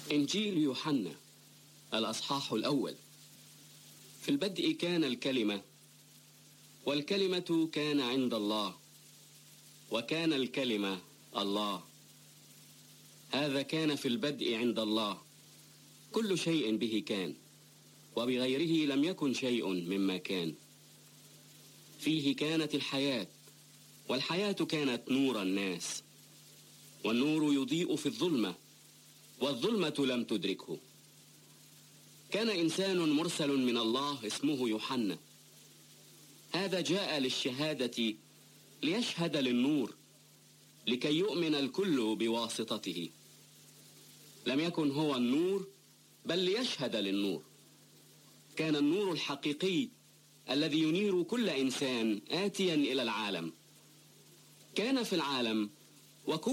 إنجيل يوحنا الأصحاح الأول. في البدء كان الكلمة، والكلمة كان عند الله، وكان الكلمة الله. هذا كان في البدء عند الله. كل شيء به كان، وبغيره لم يكن شيء مما كان. فيه كانت الحياة، والحياة كانت نور الناس، والنور يضيء في الظلمة، والظلمة لم تدركه. كان إنسان مرسل من الله اسمه يوحنا. هذا جاء للشهادة ليشهد للنور، لكي يؤمن الكل بواسطته. لم يكن هو النور، بل ليشهد للنور. كان النور الحقيقي الذي ينير كل إنسان آتيا إلى العالم. كان في العالم، وكل